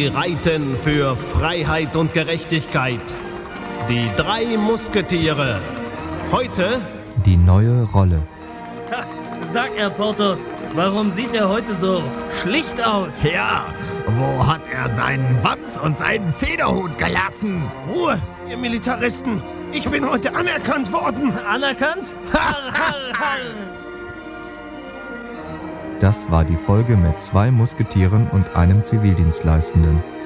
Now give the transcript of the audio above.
Sie reiten für Freiheit und Gerechtigkeit. Die 3 Musketiere. Heute die neue Rolle. Sag er, Porthos, warum sieht er heute so schlicht aus? Ja, wo hat er seinen Wams und seinen Federhut gelassen? Ruhe, ihr Militaristen. Ich bin heute anerkannt worden. Anerkannt? Das war die Folge mit 2 Musketieren und einem Zivildienstleistenden.